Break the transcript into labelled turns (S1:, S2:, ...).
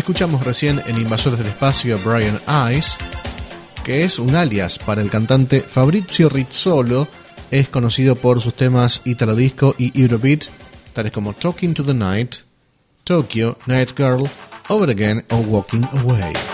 S1: escuchamos recién en Invasores del Espacio a Brian Ice, que es un alias para el cantante Fabrizio Rizzolo. Es conocido por sus temas Italo Disco y Eurobeat, tales como Talking to the Night, Tokyo, Night Girl, Over Again o Walking Away.